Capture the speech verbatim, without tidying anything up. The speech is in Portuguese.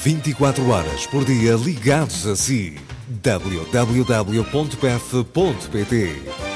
vinte e quatro horas por dia ligados a si. w w w ponto p e f ponto p t